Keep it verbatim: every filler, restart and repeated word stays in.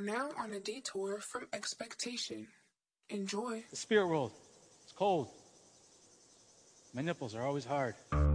now on a detour from expectation. Enjoy. The spirit world. It's cold. My nipples are always hard.